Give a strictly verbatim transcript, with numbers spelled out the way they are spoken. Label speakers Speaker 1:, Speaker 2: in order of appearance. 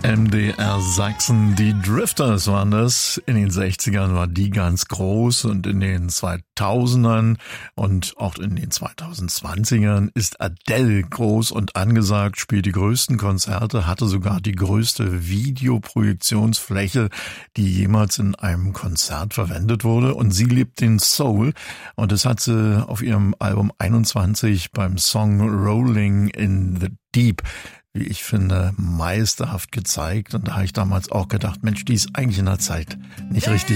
Speaker 1: M D R Sachsen, die Drifters waren das. In den sechzigern war die ganz groß und in den zweitausendern und auch in den zweitausendzwanzigern ist Adele groß und angesagt, spielt die größten Konzerte, hatte sogar die größte Videoprojektionsfläche, die jemals in einem Konzert verwendet wurde, und sie liebt den Soul, und das hat sie auf ihrem Album einundzwanzig beim Song Rolling in the Deep, wie ich finde, meisterhaft gezeigt. Und da habe ich damals auch gedacht, Mensch, die ist eigentlich in der Zeit nicht richtig